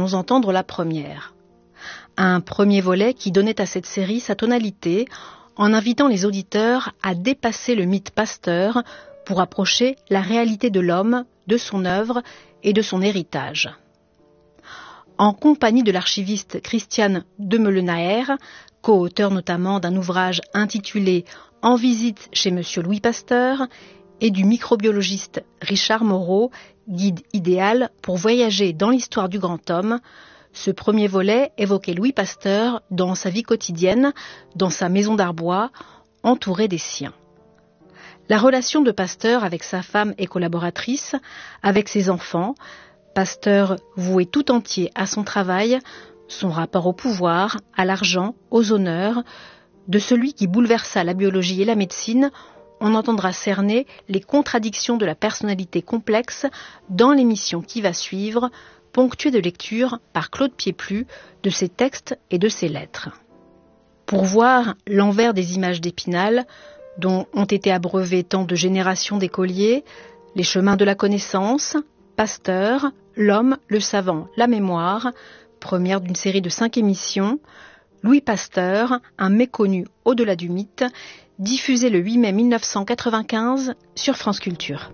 allons entendre la première. Un premier volet qui donnait à cette série sa tonalité en invitant les auditeurs à dépasser le mythe Pasteur pour approcher la réalité de l'homme, de son œuvre et de son héritage. En compagnie de l'archiviste Christiane Demeulenaer, co-auteur notamment d'un ouvrage intitulé « En visite chez Monsieur Louis Pasteur » et du microbiologiste Richard Moreau, guide idéal pour voyager dans l'histoire du grand homme, ce premier volet évoquait Louis Pasteur dans sa vie quotidienne, dans sa maison d'Arbois, entouré des siens. La relation de Pasteur avec sa femme et collaboratrice, avec ses enfants, Pasteur voué tout entier à son travail, son rapport au pouvoir, à l'argent, aux honneurs, de celui qui bouleversa la biologie et la médecine, on entendra cerner les contradictions de la personnalité complexe dans l'émission qui va suivre, ponctuée de lectures par Claude Pieplu de ses textes et de ses lettres. Pour voir l'envers des images d'Épinal, dont ont été abreuvés tant de générations d'écoliers, les chemins de la connaissance, Pasteur, l'homme, le savant, la mémoire, première d'une série de 5 émissions, Louis Pasteur, un méconnu au-delà du mythe, diffusé le 8 mai 1995 sur France Culture.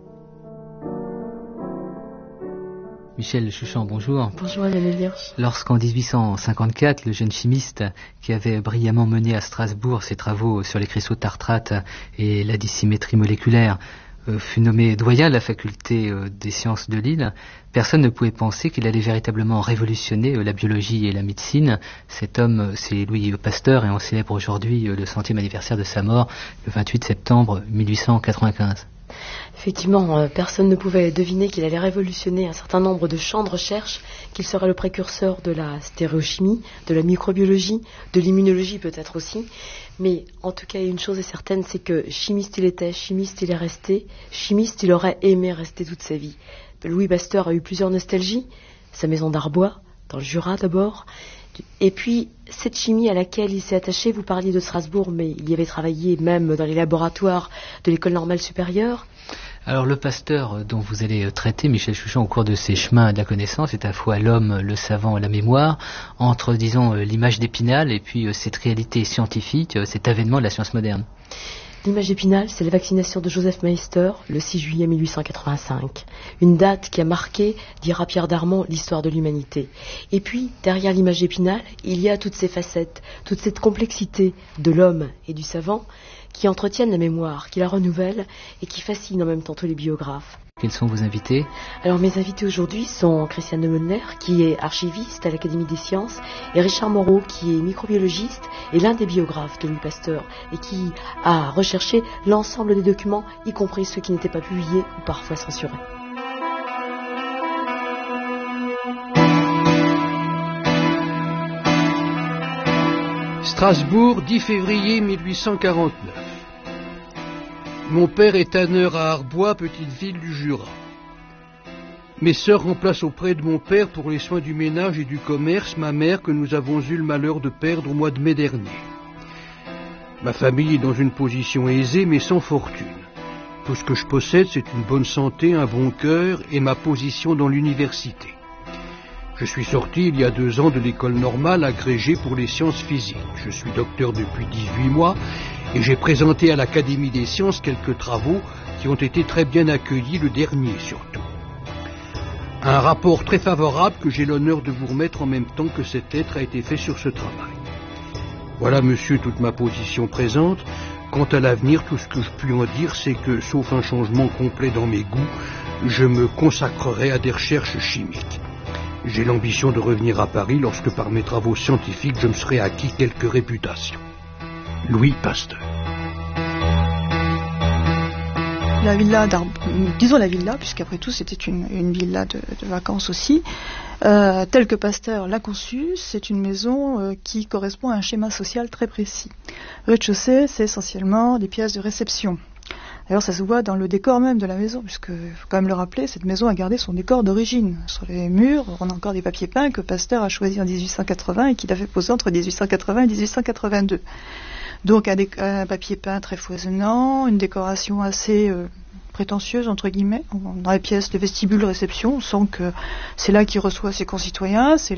Michel Chouchan, bonjour. Bonjour Yann. Lorsqu'en 1854, le jeune chimiste qui avait brillamment mené à Strasbourg ses travaux sur les cristaux de tartrate et la dissymétrie moléculaire fut nommé doyen de la faculté des sciences de Lille, personne ne pouvait penser qu'il allait véritablement révolutionner la biologie et la médecine. Cet homme, c'est Louis Pasteur, et on célèbre aujourd'hui le 100e anniversaire de sa mort, le 28 septembre 1895. Effectivement, personne ne pouvait deviner qu'il allait révolutionner un certain nombre de champs de recherche, qu'il serait le précurseur de la stéréochimie, de la microbiologie, de l'immunologie peut-être aussi. Mais en tout cas, une chose est certaine, c'est que chimiste il était, chimiste il est resté, chimiste il aurait aimé rester toute sa vie. Louis Pasteur a eu plusieurs nostalgies, sa maison d'Arbois, dans le Jura d'abord, et puis cette chimie à laquelle il s'est attaché, vous parliez de Strasbourg, mais il y avait travaillé même dans les laboratoires de l'école normale supérieure. Alors le Pasteur dont vous allez traiter, Michel Chouchan, au cours de ses chemins de la connaissance, est à la fois l'homme, le savant et la mémoire, entre, disons, l'image d'Épinal et puis cette réalité scientifique, cet avènement de la science moderne. L'image d'Épinal, c'est la vaccination de Joseph Meister le 6 juillet 1885. Une date qui a marqué, dira Pierre Darmon, l'histoire de l'humanité. Et puis, derrière l'image d'Épinal, il y a toutes ces facettes, toute cette complexité de l'homme et du savant qui entretiennent la mémoire, qui la renouvellent et qui fascinent en même temps tous les biographes. Quels sont vos invités ? Alors mes invités aujourd'hui sont Christiane Demeulenaer, qui est archiviste à l'Académie des sciences, et Richard Moreau, qui est microbiologiste et l'un des biographes de Louis Pasteur, et qui a recherché l'ensemble des documents, y compris ceux qui n'étaient pas publiés ou parfois censurés. Strasbourg, 10 février 1849. Mon père est tanneur à Arbois, petite ville du Jura. Mes sœurs remplacent auprès de mon père pour les soins du ménage et du commerce ma mère que nous avons eu le malheur de perdre au mois de mai dernier. Ma famille est dans une position aisée mais sans fortune. Tout ce que je possède, c'est une bonne santé, un bon cœur et ma position dans l'université. Je suis sorti il y a 2 ans de l'école normale agrégée pour les sciences physiques. Je suis docteur depuis 18 mois et j'ai présenté à l'Académie des sciences quelques travaux qui ont été très bien accueillis, le dernier surtout. Un rapport très favorable que j'ai l'honneur de vous remettre en même temps que cette lettre a été fait sur ce travail. Voilà, monsieur, toute ma position présente. Quant à l'avenir, tout ce que je puis en dire, c'est que, sauf un changement complet dans mes goûts, je me consacrerai à des recherches chimiques. J'ai l'ambition de revenir à Paris lorsque par mes travaux scientifiques je me serai acquis quelques réputations. Louis Pasteur. La villa disons la villa, puisqu'après tout c'était une villa de vacances aussi, telle que Pasteur l'a conçue, c'est une maison qui correspond à un schéma social très précis. Rez-de-chaussée, c'est essentiellement des pièces de réception. D'ailleurs, ça se voit dans le décor même de la maison, puisque, faut quand même le rappeler, cette maison a gardé son décor d'origine. Sur les murs, on a encore des papiers peints que Pasteur a choisis en 1880 et qu'il a fait poser entre 1880 et 1882. Donc, un papier peint très foisonnant, une décoration assez prétentieuse, entre guillemets. Dans les pièces de vestibule réception, on sent que c'est là qu'il reçoit ses concitoyens, c'est